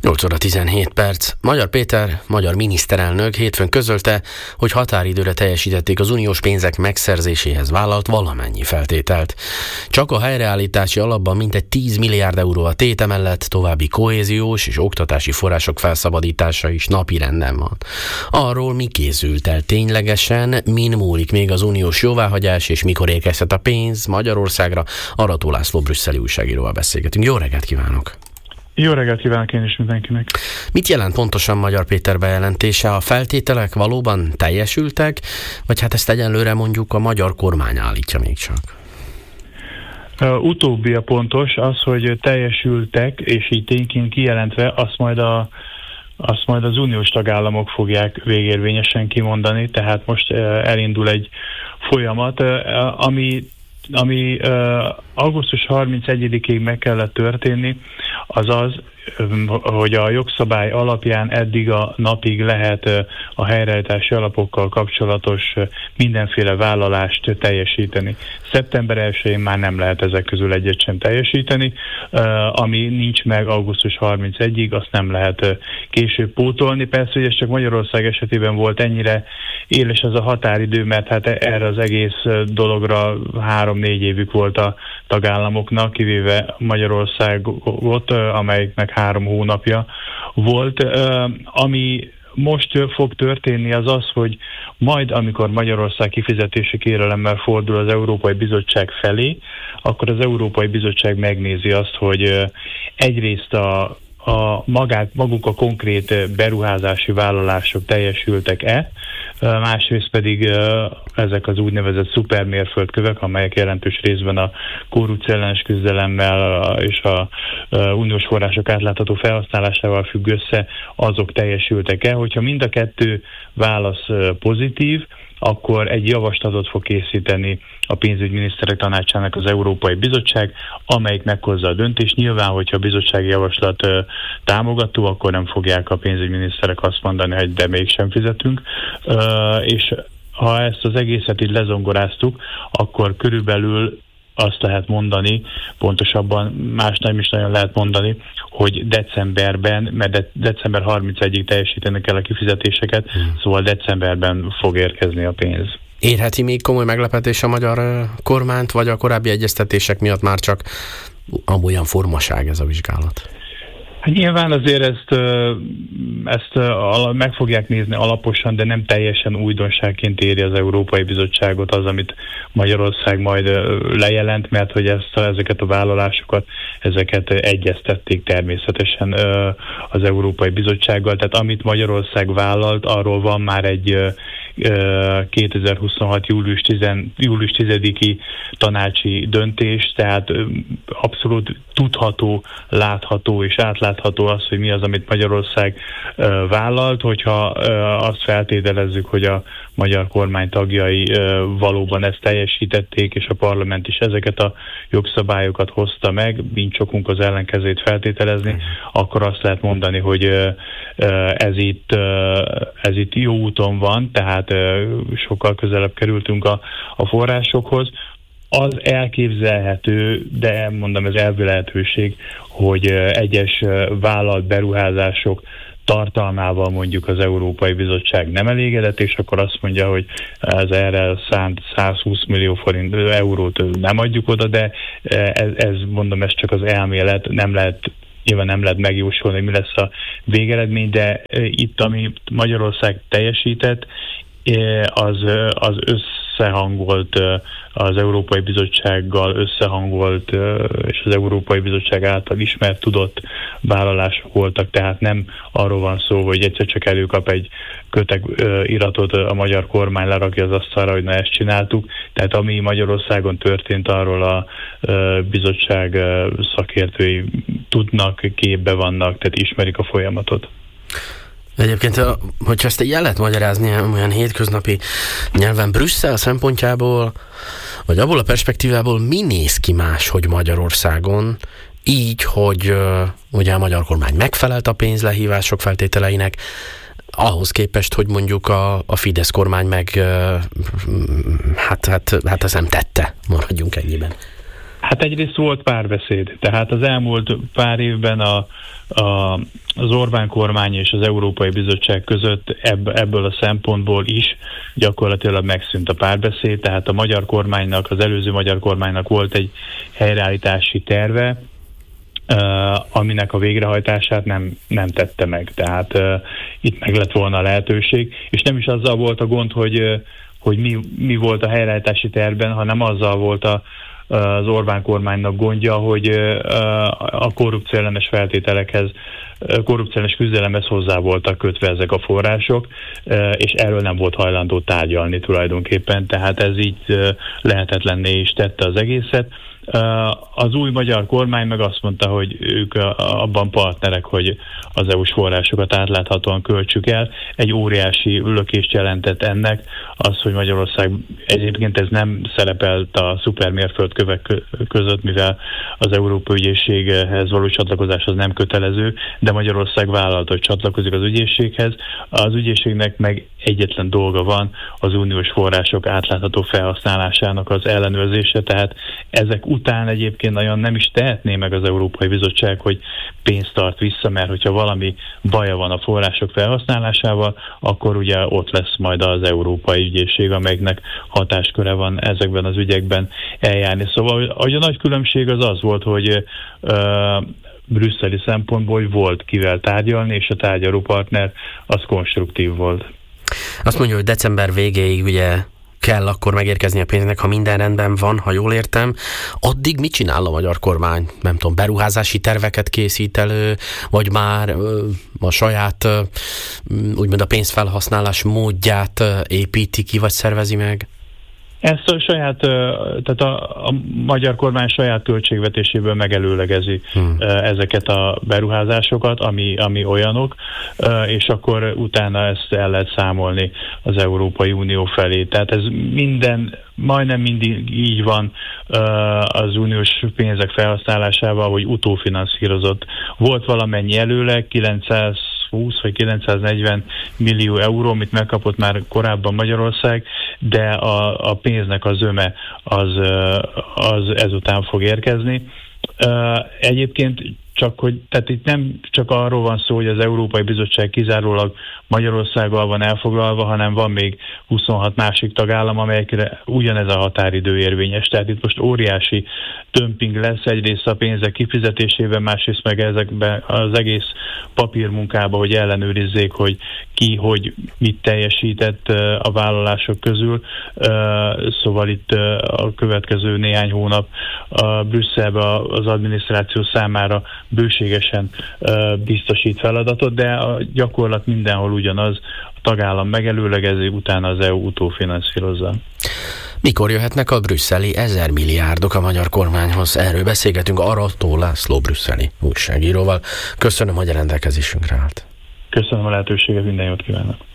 8 óra 17 perc. Magyar Péter, magyar miniszterelnök hétfőn közölte, hogy határidőre teljesítették az uniós pénzek megszerzéséhez vállalt valamennyi feltételt. Csak a helyreállítási alapban mintegy 10 milliárd euró a téte mellett további kohéziós és oktatási források felszabadítása is napirenden van. Arról, mi készült el ténylegesen, min múlik még az uniós jóváhagyás, és mikor érkezhet a pénz Magyarországra, Arató László brüsszeli újságíróval beszélgetünk. Jó reggelt kívánok! Jó reggelt kívánok én is mindenkinek. Mit jelent pontosan Magyar Péter bejelentése? A feltételek valóban teljesültek, vagy hát ezt egyenlőre mondjuk a magyar kormány állítja még csak? Utóbbi a pontos, az, hogy teljesültek, és így tényként kijelentve, azt majd az uniós tagállamok fogják végérvényesen kimondani, tehát most elindul egy folyamat, ami augusztus 31-ig meg kellett történni, az az, hogy a jogszabály alapján eddig a napig lehet a helyreállítási alapokkal kapcsolatos mindenféle vállalást teljesíteni. Szeptember 1-én már nem lehet ezek közül egyet sem teljesíteni, ami nincs meg augusztus 31-ig, azt nem lehet később pótolni. Persze, hogy ez csak Magyarország esetében volt ennyire éles ez a határidő, mert hát erre az egész dologra 3-4 évük volt a tagállamoknak, kivéve Magyarországot, amelyiknek 3 hónapja volt. Ami most fog történni az az, hogy majd amikor Magyarország kifizetési kérelemmel fordul az Európai Bizottság felé, akkor az Európai Bizottság megnézi azt, hogy egyrészt maguk a konkrét beruházási vállalások teljesültek-e, másrészt pedig ezek az úgynevezett szupermérföldkövek, amelyek jelentős részben a korrupció ellenes küzdelemmel és a uniós források átlátható felhasználásával függ össze, azok teljesültek-e. Hogyha mind a kettő válasz pozitív, akkor egy javaslatot fog készíteni a pénzügyminiszterek tanácsának az Európai Bizottság, amelyik meghozza a döntést. Nyilván, hogyha a bizottsági javaslat támogató, akkor nem fogják a pénzügyminiszterek azt mondani, hogy de mégsem fizetünk. És ha ezt az egészet így lezongoráztuk, akkor körülbelül azt lehet mondani, pontosabban más nem is nagyon lehet mondani, hogy decemberben, mert december 31-ig teljesítenek el a kifizetéseket, szóval decemberben fog érkezni a pénz. Érheti még komoly meglepetés a magyar kormányt, vagy a korábbi egyeztetések miatt már csak amolyan formaság ez a vizsgálat? Hát nyilván azért ezt meg fogják nézni alaposan, de nem teljesen újdonságként éri az Európai Bizottságot az, amit Magyarország majd lejelent, mert hogy ezeket a vállalásokat, ezeket egyeztették természetesen az Európai Bizottsággal. Tehát amit Magyarország vállalt, arról van már egy 2026. július 10-i tanácsi döntés, tehát abszolút tudható, látható és átlátható az, hogy mi az, amit Magyarország vállalt, hogyha azt feltételezzük, hogy a magyar kormány tagjai valóban ezt teljesítették, és a parlament is ezeket a jogszabályokat hozta meg, nincs okunk az ellenkezőjét feltételezni, akkor azt lehet mondani, hogy ez itt jó úton van, tehát sokkal közelebb kerültünk a forrásokhoz. Az elképzelhető, de mondom, ez elvi lehetőség, hogy egyes vállalt beruházások tartalmával mondjuk az Európai Bizottság nem elégedett, és akkor azt mondja, hogy ez erre szánt 120 millió eurót nem adjuk oda, de ez mondom, ez csak az elmélet, nyilván nem lehet megjósolni, hogy mi lesz a végeredmény, de itt, ami Magyarország teljesített, az összehangolt, az Európai Bizottsággal összehangolt, és az Európai Bizottság által ismert, tudott vállalások voltak, tehát nem arról van szó, hogy egyszer csak előkap egy kötek iratot a magyar kormány, lerakja az asztalra, hogy na ezt csináltuk. Tehát ami Magyarországon történt, arról a bizottság szakértői tudnak, képbe vannak, tehát ismerik a folyamatot. Egyébként, hogyha ezt el lehet magyarázni olyan hétköznapi nyelven Brüsszel szempontjából, vagy abból a perspektívából, mi néz ki máshogy Magyarországon, így, hogy ugye a magyar kormány megfelelt a pénzlehívások feltételeinek, ahhoz képest, hogy mondjuk a Fidesz kormány meg hát ezt nem tette, maradjunk ennyiben. Hát egyrészt volt párbeszéd, tehát az elmúlt pár évben az Orbán kormány és az Európai Bizottság között ebből a szempontból is gyakorlatilag megszűnt a párbeszéd, tehát a magyar kormánynak, az előző magyar kormánynak volt egy helyreállítási terve, aminek a végrehajtását nem tette meg. Tehát itt meg lett volna a lehetőség, és nem is azzal volt a gond, hogy mi volt a helyreállítási tervben, hanem azzal volt az Orbán kormánynak gondja, hogy a korrupcióellenes feltételekhez, korrupcióellenes küzdelemhez hozzá voltak kötve ezek a források, és erről nem volt hajlandó tárgyalni tulajdonképpen, tehát ez így lehetetlenné is tette az egészet. Az új magyar kormány meg azt mondta, hogy ők abban partnerek, hogy az EU-s forrásokat átláthatóan költsük el. Egy óriási lökést jelentett ennek az, hogy Magyarország, egyébként ez nem szerepelt a szupermérföldkövek között, mivel az Európai Ügyészséghez való csatlakozás az nem kötelező, de Magyarország vállalta, hogy csatlakozik az ügyészséghez. Az ügyészségnek meg egyetlen dolga van, az uniós források átlátható felhasználásának az ellenőrzése, tehát ezek után egyébként nagyon nem is tehetné meg az Európai Bizottság, hogy pénzt tart vissza, mert hogyha valami baja van a források felhasználásával, akkor ugye ott lesz majd az Európai Ügyészség, amelynek hatásköre van ezekben az ügyekben eljárni. Szóval a nagy különbség az volt, hogy brüsszeli szempontból volt kivel tárgyalni, és a tárgyalópartner az konstruktív volt. Azt mondja, hogy december végéig ugye kell akkor megérkezni a pénznek, ha minden rendben van, ha jól értem. Addig mit csinál a magyar kormány? Nem tudom, beruházási terveket készít elő, vagy már a saját, úgymond a pénzfelhasználás módját építi ki, vagy szervezi meg? Ezt a saját, tehát a magyar kormány saját költségvetéséből megelőlegezi ezeket a beruházásokat, ami olyanok, és akkor utána ezt el lehet számolni az Európai Unió felé. Tehát ez majdnem mindig így van az uniós pénzek felhasználásával, hogy utófinanszírozott. Volt valamennyi előleg, 920 vagy 940 millió euró, amit megkapott már korábban Magyarország, de a pénznek a zöme az ezután fog érkezni. Egyébként tehát itt nem csak arról van szó, hogy az Európai Bizottság kizárólag Magyarországgal van elfoglalva, hanem van még 26 másik tagállam, amelyekre ugyanez a határidő érvényes. Tehát itt most óriási dömping lesz egyrészt a pénzek kifizetésében, másrészt meg ezekben az egész papírmunkában, hogy ellenőrizzék, hogy ki, hogy mit teljesített a vállalások közül. Szóval itt a következő néhány hónap Brüsszelben az adminisztráció számára bőségesen biztosít feladatot, de a gyakorlat mindenhol ugyanaz, a tagállam megelőlegezi, utána az EU utófinanszírozza. Mikor jöhetnek a brüsszeli 1000 milliárdok a magyar kormányhoz? Erről beszélgetünk Arató László brüsszeli újságíróval. Köszönöm, hogy a rendelkezésünkre állt. Köszönöm a lehetőséget, minden jót kívánok.